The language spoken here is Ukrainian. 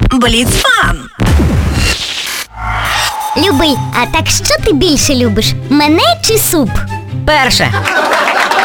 Бліцфан. Любий, а так що ти більше любиш? Мене чи суп? Перше.